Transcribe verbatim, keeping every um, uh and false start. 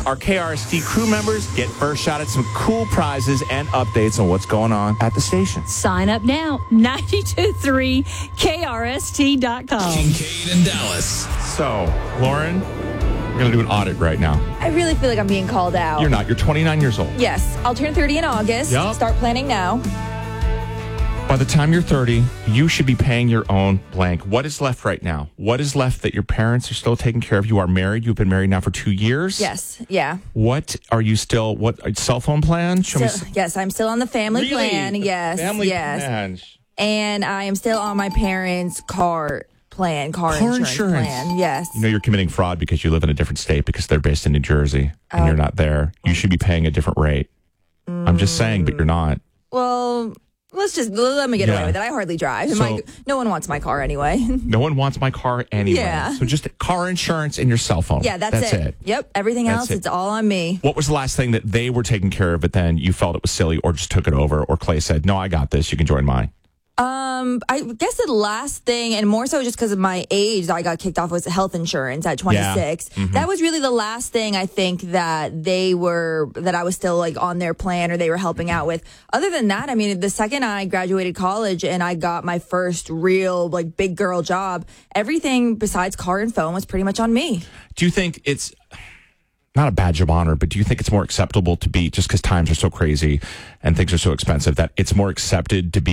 our K R S T crew members get first shot at some cool prizes and updates on what's going on at the station. Sign up now, nine two three K R S T dot com. Kincaid and Dallas. So, Lauren, we're going to do an audit right now. I really feel like I'm being called out. You're not. You're twenty-nine years old. Yes, I'll turn thirty in August. Yep. Start planning now. By the time you're thirty, you should be paying your own blank. What is left right now? What is left that your parents are still taking care of? You are married. You've been married now for two years. Yes, yeah. What are you still, what, a cell phone plan? Show me. Still, yes, I'm still on the family Really? plan. The Yes, family yes. plan. And I am still on my parents' car plan, car, Car insurance, insurance. plan. Yes. You know you're committing fraud because you live in a different state because they're based in New Jersey and Uh, you're not there. You should be paying a different rate. I'm just saying, but you're not. Well, let's just let me get Yeah. away with it. I hardly drive. So- my, no one wants my car anyway. No one wants my car anyway. Yeah. So just car insurance and your cell phone. yeah, that's, that's it. Yep. Everything That's else, it. it's all on me. What was the last thing that they were taking care of, but then you felt it was silly or just took it over, or Clay said, no, I got this. You can join mine. Um, I guess the last thing, and more so just because of my age, that I got kicked off was health insurance at twenty-six. Yeah. Mm-hmm. That was really the last thing I think that they were, that I was still like on their plan or they were helping out with. Other than that, I mean, the second I graduated college and I got my first real like big girl job, everything besides car and phone was pretty much on me. Do you think it's not a badge of honor, but do you think it's more acceptable to be, just because times are so crazy and things are so expensive, that it's more accepted to be